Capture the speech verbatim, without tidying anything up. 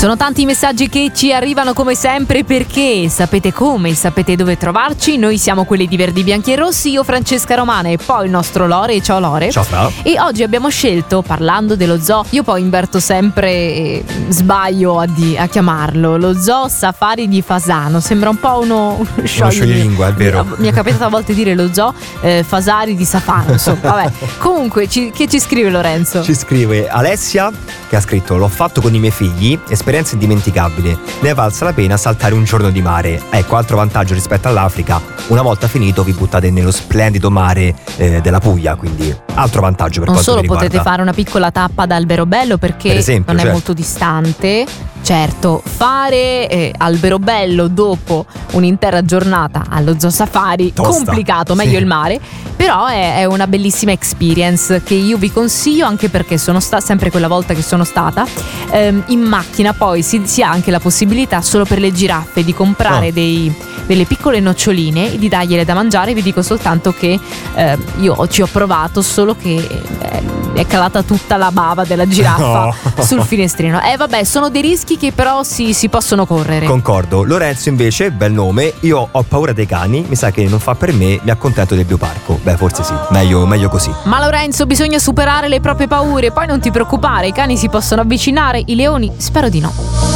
Sono tanti i messaggi che ci arrivano come sempre, perché sapete come, sapete dove trovarci. Noi siamo quelli di Verdi, Bianchi e Rossi, io Francesca Romana e poi il nostro Lore. Ciao Lore. Ciao Fra. E oggi abbiamo scelto, parlando dello zoo, io poi inverto sempre e sbaglio a, di, a chiamarlo lo Zoo Safari di Fasano. Sembra un po' uno, uno scioglilingua, è vero. Mi è capitato a volte dire lo Zoo eh, Fasari di Safano, insomma, vabbè. Comunque, ci, che ci scrive Lorenzo? Ci scrive Alessia, che ha scritto: l'ho fatto con i miei figli, esperienza indimenticabile, ne è valsa la pena saltare un giorno di mare. Ecco, altro vantaggio rispetto all'Africa: una volta finito vi buttate nello splendido mare eh, della Puglia, quindi altro vantaggio per non quanto solo mi riguarda. Potete fare una piccola tappa ad Alberobello, perché per esempio, non è certo. molto distante. Certo, fare eh, Alberobello dopo un'intera giornata allo Zoo Safari, Tosta. complicato, meglio Sì. il mare, però è, è una bellissima experience che io vi consiglio, anche perché sono stata, sempre quella volta che sono stata, ehm, in macchina poi si, si ha anche la possibilità solo per le giraffe di comprare Oh. dei, delle piccole noccioline e di dargliele da mangiare. Vi dico soltanto che eh, io ci ho provato, solo che eh, è calata tutta la bava della giraffa No. sul finestrino. Eh vabbè, sono dei rischi che però si, si possono correre. Concordo. Lorenzo invece, bel nome, io ho paura dei cani, mi sa che non fa per me, mi accontento del bioparco. Beh, forse sì, meglio, meglio così. Ma Lorenzo, bisogna superare le proprie paure, poi non ti preoccupare, i cani si possono avvicinare, i leoni spero di no.